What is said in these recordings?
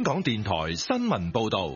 香港電台新聞報道。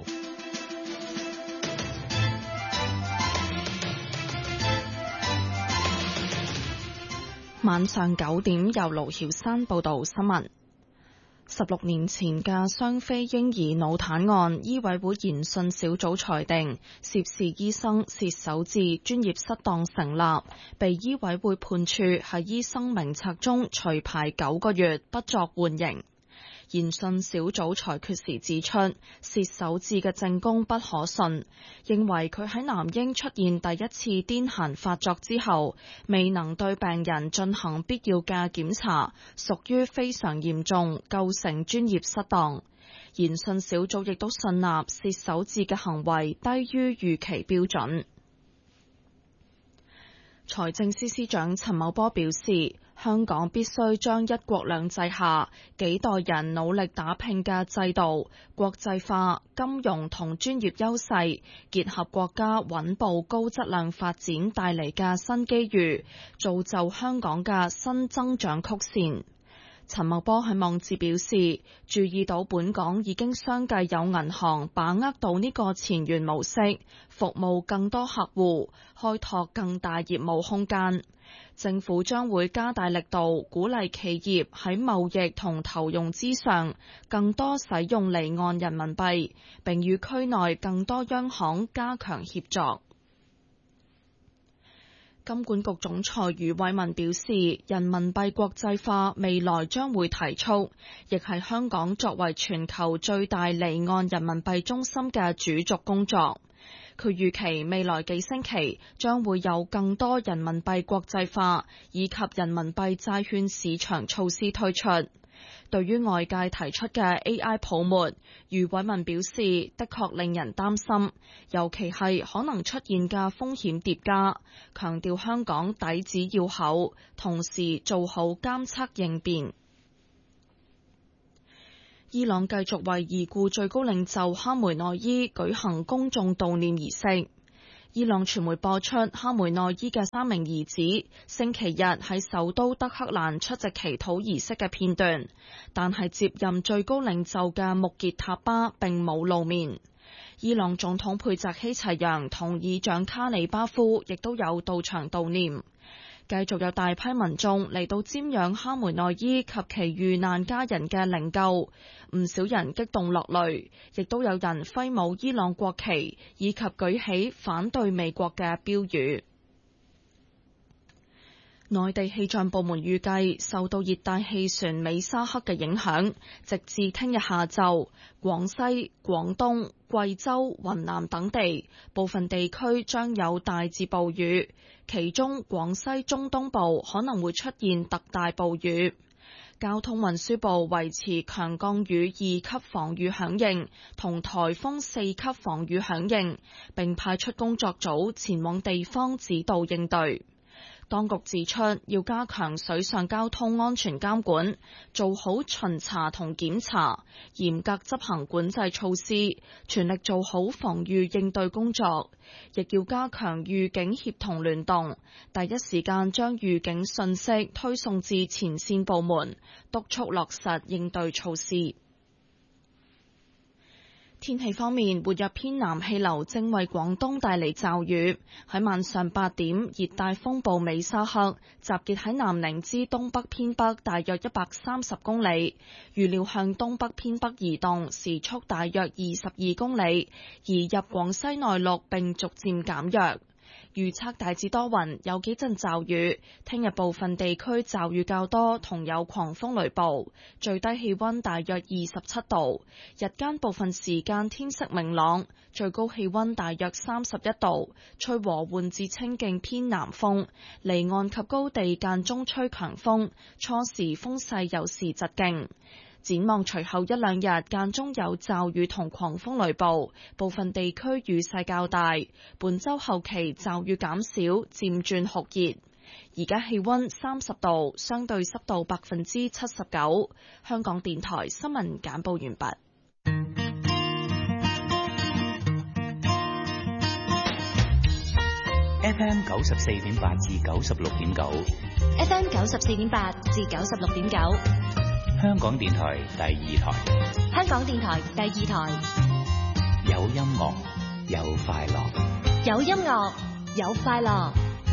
晚上9點，由盧曉珊報道新聞。16年前嘅雙非嬰兒腦癱案，醫委會研訊小組裁定涉事醫生薛守志專業失當成立，被醫委會判處喺醫生名冊中除牌9個月，不作緩刑。研訊小組裁決時指出，薛守志嘅證供不可信，認為佢喺男嬰出現第一次癲癇發作之後，未能對病人進行必要嘅檢查，屬於非常嚴重，構成專業失當。研訊小組亦都信納薛守志嘅行為低於預期標準。財政司司長陳茂波表示，香港必須將一國兩制下幾代人努力打拼嘅制度、國際化、金融同專業優勢，結合國家穩步高質量發展帶嚟嘅新機遇，造就香港嘅新增長曲線。陳茂波喺網誌表示，注意到本港已經相繼有銀行把握到呢個前沿模式，服務更多客戶，開拓更大業務空間。政府將會加大力度，鼓勵企業喺貿易同投融資上更多使用離岸人民幣，並與區內更多央行加強協作。金管局總裁余偉文表示，人民幣國際化未來將會提速，亦係香港作為全球最大離岸人民幣中心嘅主軸工作。佢預期未來幾星期將會有更多人民幣國際化以及人民幣債券市場措施推出。對於外界提出嘅 AI 泡沫，余偉文表示，的確令人擔心，尤其係可能出現嘅風險疊加，強調香港底子要厚，同時做好監測應變。伊朗繼續為已故最高領袖哈梅內伊舉行公眾悼念儀式。伊朗傳媒播出哈梅內伊嘅3名兒子星期日喺首都德黑蘭出席祈禱儀式嘅片段，但係接任最高領袖嘅穆傑塔巴並冇露面。伊朗總統佩澤希齊揚同議長卡里巴夫亦都有到場悼念。繼續有大批民眾嚟到瞻仰哈梅內伊及其遇難家人嘅靈柩，唔少人激動落淚，亦都有人揮舞伊朗國旗，以及舉起反對美國嘅標語。內地氣象部門預計，受到熱帶氣旋美沙克嘅影響，直至聽日下晝，廣西、廣東、貴州、雲南等地部分地區將有大至暴雨，其中廣西中東部可能會出現特大暴雨。交通運輸部維持強降雨2級防禦響應同颱風4級防禦響應，並派出工作組前往地方指導應對。當局指出，要加強水上交通安全監管，做好巡查同檢查，嚴格執行管制措施，全力做好防禦應對工作，亦要加強預警協同聯動，第一時間將預警信息推送至前線部門，督促落實應對措施。天氣方面，活躍偏南氣流正為廣東帶嚟驟雨。喺晚上8點，熱帶風暴美沙克集結喺南寧之東北偏北大約130公里，預料向東北偏北移動，時速大約22公里，移入廣西內陸並逐漸減弱。預測大致多雲，有幾陣驟雨。聽日部分地區驟雨較多，同有狂風雷暴。最低氣溫大約27度，日間部分時間天色明朗，最高氣溫大約31度，吹和緩至清勁偏南風，離岸及高地間中吹強風，初時風勢有時疾勁。展望隨後一兩日間中有驟雨同狂風雷暴，部分地區雨勢較大。本週後期驟雨減少，漸轉酷熱。而家氣溫30度，相對濕度79%。香港電台新聞簡報完畢。 FM 94.8至96.9 ，FM 94.8至96.9。 香港電台第二台。 香港電台第二台， 有音樂，有快樂。 有音樂，有快樂。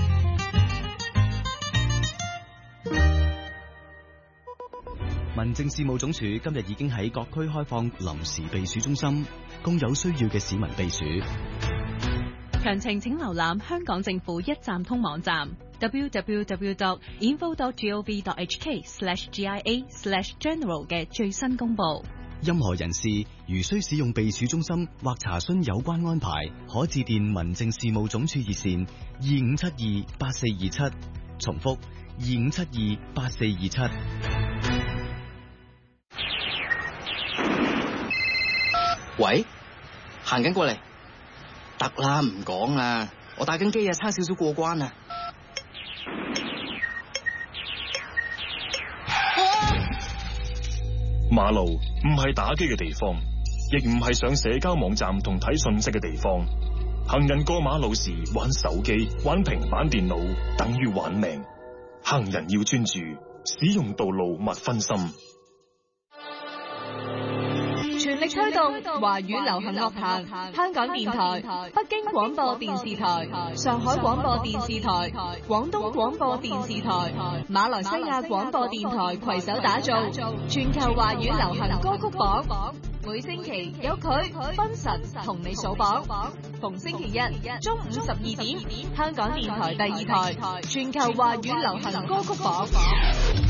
民政事務總署今日已經喺各區開放臨時避暑中心，供有需要嘅市民避暑。 詳情請瀏覽香港政府一站通網站 www.info.gov.hk/GIA/general 嘅最新公佈。 任何人士如需使用避暑中心或查詢有關安排，可致電民政事務總署熱線25728427，重複25728427。 喂，行緊過嚟，得啦，唔講啦，我打緊機啊，差少少過關啊。 馬路唔係打機嘅地方，亦唔係上社交網站同睇信息嘅地方。行人過馬路時玩手機、玩平板電腦，等於玩命。行人要專注，使用道路勿分心。 全力推動華語流行樂壇，香港電台、北京廣播電視台、上海廣播電視台、廣東廣播電視台、馬來西亞廣播電台攜手打造全球華語流行歌曲榜。每星期有佢分神同你數榜，逢星期日中午12點，香港電台第二台全球華語流行歌曲榜。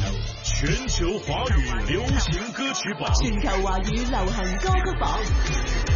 全球華語流行歌曲榜， 全球華語流行歌曲榜。